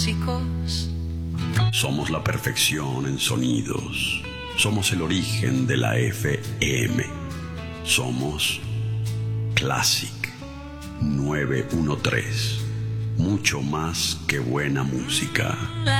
Chicos, Somos la perfección en sonidos. Somos el origen de la FM. Somos Classic 913. Mucho más que buena música.